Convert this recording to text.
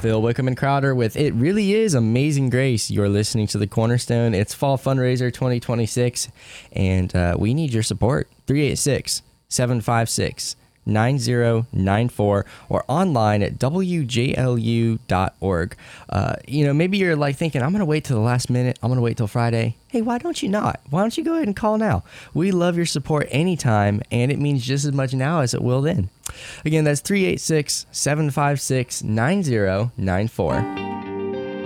Phil Wickham and Crowder with It Really Is Amazing Grace. You're listening to The Cornerstone. It's Fall Fundraiser 2026, and we need your support. 386-756-9094 or online at wjlu.org. Maybe you're like thinking, I'm going to wait till the last minute. I'm going to wait till Friday. Hey, why don't you not? Why don't you go ahead and call now? We love your support anytime, and it means just as much now as it will then. Again, that's 386-756-9094.